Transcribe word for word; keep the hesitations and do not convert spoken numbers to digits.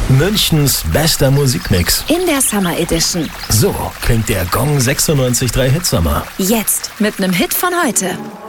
Münchens bester Musikmix. In der Summer Edition. So klingt der Gong sechsundneunzig Komma drei Hitsommer. Jetzt mit nem Hit von heute.